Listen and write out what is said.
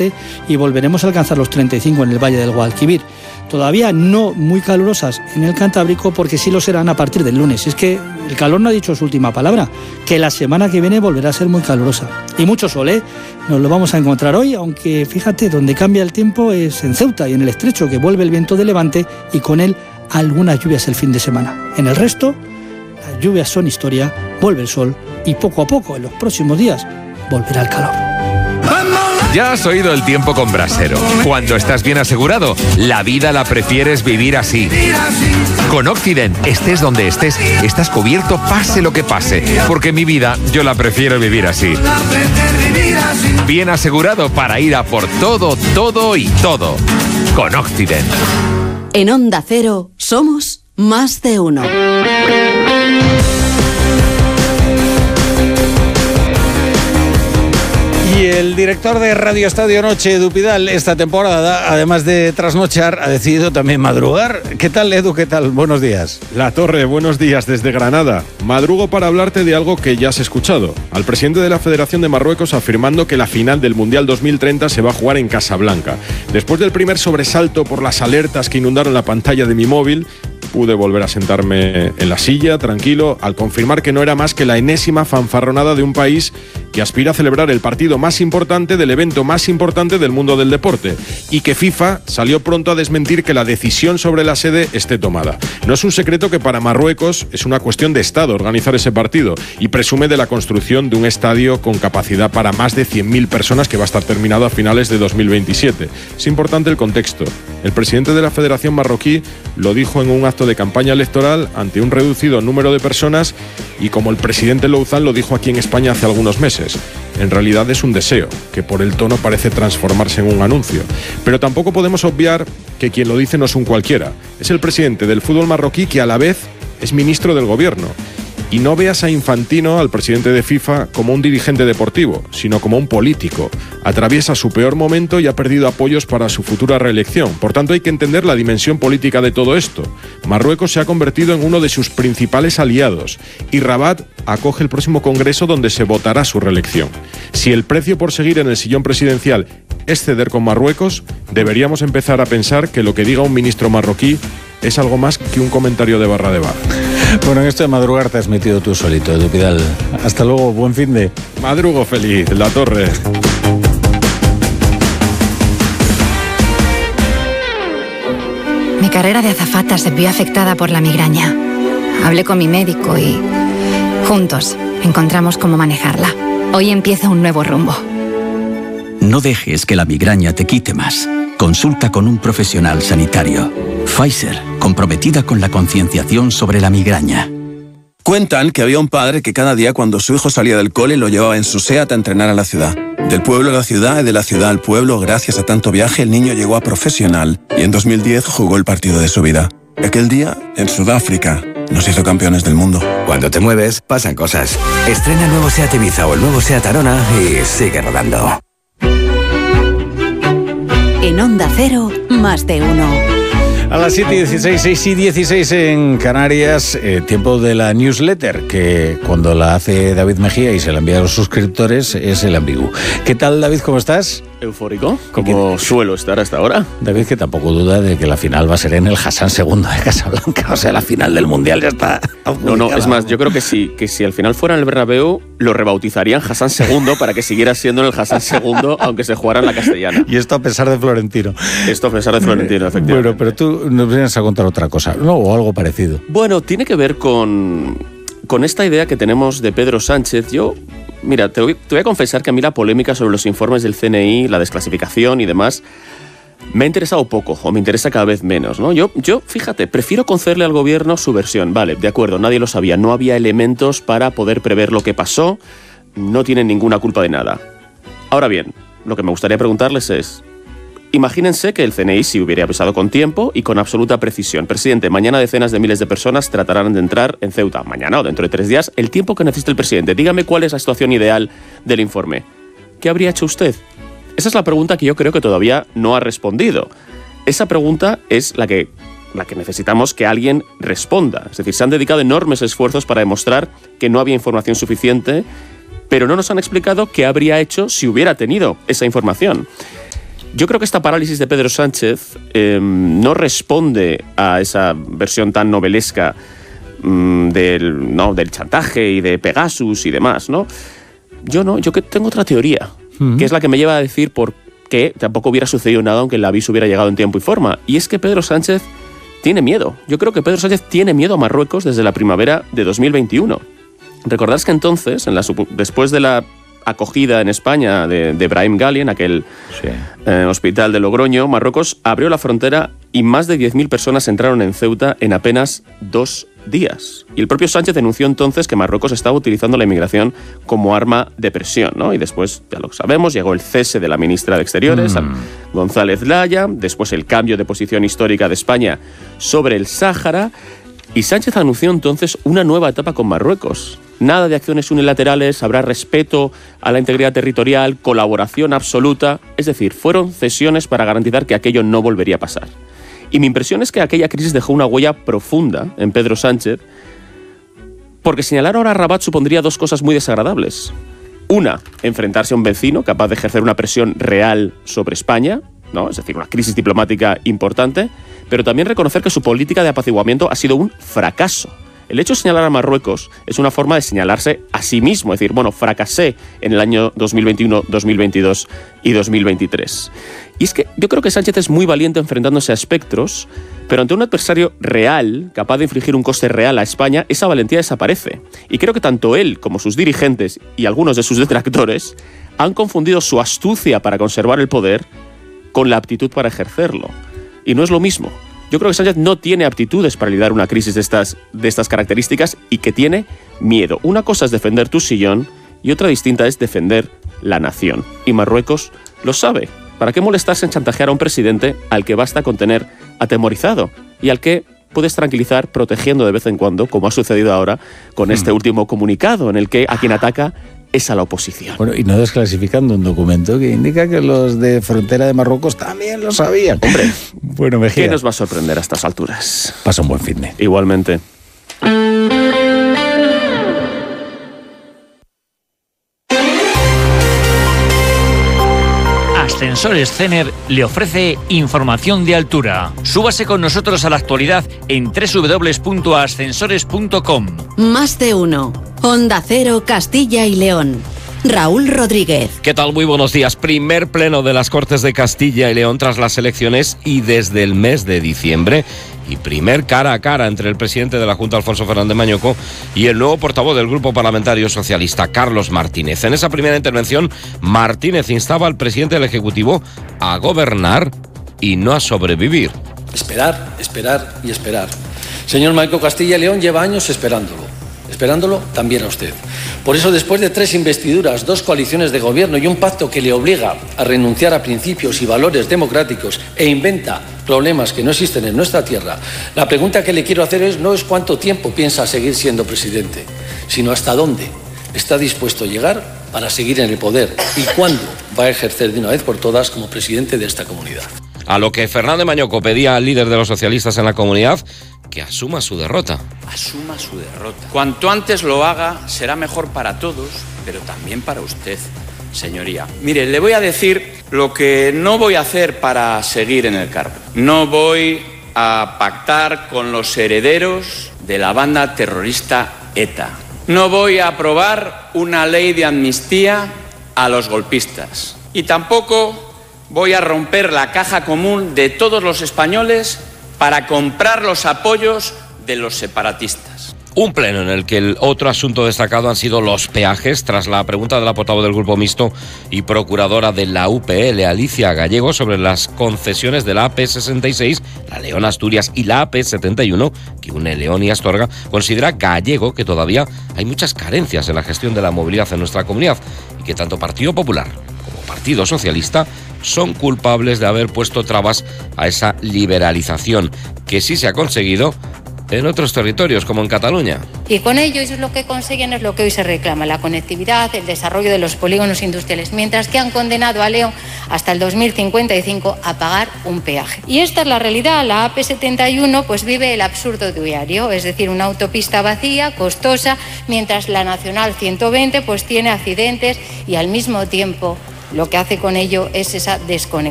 Levante y volveremos a alcanzar los 35 en el Valle del Guadalquivir. Todavía no muy calurosas en el Cantábrico, porque sí lo serán a partir del lunes. Es que el calor no ha dicho su última palabra, que la semana que viene volverá a ser muy calurosa. Y mucho sol, nos lo vamos a encontrar hoy, aunque fíjate, donde cambia el tiempo es en Ceuta y en el Estrecho, que vuelve el viento de levante y con él algunas lluvias el fin de semana. En el resto, las lluvias son historia, vuelve el sol y poco a poco, en los próximos días, volverá el calor. Ya has oído el tiempo con Brasero. Cuando estás bien asegurado, la vida la prefieres vivir así. Con Occident, estés donde estés, estás cubierto pase lo que pase. Porque mi vida, yo la prefiero vivir así. Bien asegurado para ir a por todo, todo y todo. Con Occident. En Onda Cero, somos más de uno. Y el director de Radio Estadio Noche, Edu Pidal, esta temporada, además de trasnochar, ha decidido también madrugar. ¿Qué tal, Edu? ¿Qué tal? Buenos días. La Torre, buenos días desde Granada. Madrugo para hablarte de algo que ya has escuchado. Al presidente de la Federación de Marruecos afirmando que la final del Mundial 2030 se va a jugar en Casablanca. Después del primer sobresalto por las alertas que inundaron la pantalla de mi móvil, pude volver a sentarme en la silla, tranquilo, al confirmar que no era más que la enésima fanfarronada de un país que aspira a celebrar el partido más importante del evento más importante del mundo del deporte, y que FIFA salió pronto a desmentir que la decisión sobre la sede esté tomada. No es un secreto que para Marruecos es una cuestión de Estado organizar ese partido, y presume de la construcción de un estadio con capacidad para más de 100.000 personas que va a estar terminado a finales de 2027. Es importante el contexto. El presidente de la Federación Marroquí lo dijo en un acto de campaña electoral ante un reducido número de personas, y como el presidente Louzán lo dijo aquí en España hace algunos meses. En realidad es un deseo, que por el tono parece transformarse en un anuncio. Pero tampoco podemos obviar que quien lo dice no es un cualquiera. Es el presidente del fútbol marroquí, que a la vez es ministro del gobierno. Y no veas a Infantino, al presidente de FIFA, como un dirigente deportivo, sino como un político. Atraviesa su peor momento y ha perdido apoyos para su futura reelección. Por tanto, hay que entender la dimensión política de todo esto. Marruecos se ha convertido en uno de sus principales aliados, y Rabat acoge el próximo congreso donde se votará su reelección. Si el precio por seguir en el sillón presidencial es ceder con Marruecos, deberíamos empezar a pensar que lo que diga un ministro marroquí es algo más que un comentario de barra de bar. Bueno, en esto de madrugar te has metido tú solito, Edu Pidal. Hasta luego, buen fin de... Madrugo feliz, La Torre. Mi carrera de azafata se vio afectada por la migraña. Hablé con mi médico y juntos encontramos cómo manejarla. Hoy empieza un nuevo rumbo. No dejes que la migraña te quite más. Consulta con un profesional sanitario. Pfizer, comprometida con la concienciación sobre la migraña. Cuentan que había un padre que cada día cuando su hijo salía del cole lo llevaba en su SEAT a entrenar a la ciudad. Del pueblo a la ciudad y de la ciudad al pueblo, gracias a tanto viaje, el niño llegó a profesional y en 2010 jugó el partido de su vida. Aquel día, en Sudáfrica, nos hizo campeones del mundo. Cuando te mueves, pasan cosas. Estrena el nuevo SEAT Ibiza o el nuevo SEAT Arona y sigue rodando. En Onda Cero, más de uno. A las 7:16, 6:16 en Canarias, tiempo de la newsletter, que cuando la hace David Mejía y se la envía a los suscriptores es el ambiguo. ¿Qué tal, David? ¿Cómo estás? Eufórico, como suelo estar hasta ahora. David, que tampoco duda de que la final va a ser en el Hassan II de Casablanca, o sea, la final del Mundial ya está adjudicada. No, es más, yo creo que si al final fuera en el Bernabéu, lo rebautizarían Hassan II para que siguiera siendo en el Hassan II, aunque se jugara en la castellana. Y esto a pesar de Florentino. Esto a pesar de Florentino, efectivamente. Bueno, pero tú nos vienes a contar otra cosa, ¿no? O algo parecido. Bueno, tiene que ver con esta idea que tenemos de Pedro Sánchez. Mira, te voy a confesar que a mí la polémica sobre los informes del CNI, la desclasificación y demás, me ha interesado poco, o me interesa cada vez menos, ¿no? Yo, fíjate, prefiero concederle al gobierno su versión. Vale, de acuerdo, nadie lo sabía, no había elementos para poder prever lo que pasó, no tienen ninguna culpa de nada. Ahora bien, lo que me gustaría preguntarles es, imagínense que el CNI sí hubiera avisado con tiempo y con absoluta precisión. Presidente, mañana decenas de miles de personas tratarán de entrar en Ceuta. Mañana o dentro de 3 días, el tiempo que necesite el presidente. Dígame cuál es la situación ideal del informe. ¿Qué habría hecho usted? Esa es la pregunta que yo creo que todavía no ha respondido. Esa pregunta es la que necesitamos que alguien responda. Es decir, se han dedicado enormes esfuerzos para demostrar que no había información suficiente, pero no nos han explicado qué habría hecho si hubiera tenido esa información. Yo creo que esta parálisis de Pedro Sánchez no responde a esa versión tan novelesca del chantaje y de Pegasus y demás, ¿no? Yo que tengo otra teoría, que es la que me lleva a decir por qué tampoco hubiera sucedido nada aunque el aviso hubiera llegado en tiempo y forma. Y es que Pedro Sánchez tiene miedo. Yo creo que Pedro Sánchez tiene miedo a Marruecos desde la primavera de 2021. Recordad que entonces, después de la acogida en España de Brahim Ghali, en aquel hospital de Logroño, Marruecos abrió la frontera y más de 10.000 personas entraron en Ceuta en apenas 2 días. Y el propio Sánchez denunció entonces que Marruecos estaba utilizando la inmigración como arma de presión, ¿no? Y después, ya lo sabemos, llegó el cese de la ministra de Exteriores, González Laya, después el cambio de posición histórica de España sobre el Sáhara, y Sánchez anunció entonces una nueva etapa con Marruecos. Nada de acciones unilaterales, habrá respeto a la integridad territorial, colaboración absoluta. Es decir, fueron cesiones para garantizar que aquello no volvería a pasar. Y mi impresión es que aquella crisis dejó una huella profunda en Pedro Sánchez, porque señalar ahora a Rabat supondría 2 cosas muy desagradables. Una, enfrentarse a un vecino capaz de ejercer una presión real sobre España, ¿no? Es decir, una crisis diplomática importante, pero también reconocer que su política de apaciguamiento ha sido un fracaso. El hecho de señalar a Marruecos es una forma de señalarse a sí mismo, es decir, bueno, fracasé en el año 2021, 2022 y 2023. Y es que yo creo que Sánchez es muy valiente enfrentándose a espectros, pero ante un adversario real, capaz de infligir un coste real a España, esa valentía desaparece. Y creo que tanto él como sus dirigentes y algunos de sus detractores han confundido su astucia para conservar el poder con la aptitud para ejercerlo. Y no es lo mismo. Yo creo que Sánchez no tiene aptitudes para lidiar una crisis de estas características y que tiene miedo. Una cosa es defender tu sillón y otra distinta es defender la nación. Y Marruecos lo sabe. ¿Para qué molestarse en chantajear a un presidente al que basta con tener atemorizado y al que puedes tranquilizar protegiendo de vez en cuando, como ha sucedido ahora con este último comunicado en el que a quien ataca es a la oposición? Bueno, y no desclasificando un documento que indica que los de frontera de Marruecos también lo sabían. Hombre, bueno, Mejía, ¿qué nos va a sorprender a estas alturas? Pasa un buen fin de. Igualmente. Ascensores Cener le ofrece información de altura. Súbase con nosotros a la actualidad en www.ascensores.com. Más de uno. Onda Cero, Castilla y León. Raúl Rodríguez. ¿Qué tal? Muy buenos días. Primer pleno de las Cortes de Castilla y León tras las elecciones y desde el mes de diciembre. Y primer cara a cara entre el presidente de la Junta, Alfonso Fernández Mañoco, y el nuevo portavoz del Grupo Parlamentario Socialista, Carlos Martínez. En esa primera intervención, Martínez instaba al presidente del Ejecutivo a gobernar y no a sobrevivir. Esperar, esperar y esperar. Señor Mañoco, Castilla y León lleva años esperándolo también a usted. Por eso, después de 3 investiduras, 2 coaliciones de gobierno y un pacto que le obliga a renunciar a principios y valores democráticos e inventa problemas que no existen en nuestra tierra, la pregunta que le quiero hacer no es cuánto tiempo piensa seguir siendo presidente, sino hasta dónde está dispuesto a llegar para seguir en el poder y cuándo va a ejercer de una vez por todas como presidente de esta comunidad. A lo que Fernández Mañoco pedía al líder de los socialistas en la comunidad que asuma su derrota. Asuma su derrota. Cuanto antes lo haga, será mejor para todos, pero también para usted, señoría. Mire, le voy a decir lo que no voy a hacer para seguir en el cargo. No voy a pactar con los herederos de la banda terrorista ETA. No voy a aprobar una ley de amnistía a los golpistas. Y tampoco voy a romper la caja común de todos los españoles para comprar los apoyos de los separatistas. Un pleno en el que el otro asunto destacado han sido los peajes, tras la pregunta de la portavoz del Grupo Mixto y procuradora de la UPL, Alicia Gallego, sobre las concesiones de la AP66, la León-Asturias y la AP71, que une León y Astorga. Considera Gallego que todavía hay muchas carencias en la gestión de la movilidad en nuestra comunidad y que tanto Partido Popular como Partido Socialista son culpables de haber puesto trabas a esa liberalización, que sí se ha conseguido en otros territorios, como en Cataluña. Y con ello, eso es lo que consiguen, es lo que hoy se reclama, la conectividad, el desarrollo de los polígonos industriales, mientras que han condenado a León hasta el 2055 a pagar un peaje. Y esta es la realidad. La AP71 pues vive el absurdo diario, es decir, una autopista vacía, costosa, mientras la Nacional 120 pues tiene accidentes y al mismo tiempo lo que hace con ello es esa desconexión.